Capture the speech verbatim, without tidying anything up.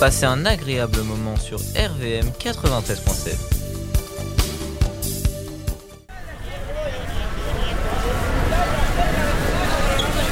passez un agréable moment sur R V M quatre-vingt-treize point sept.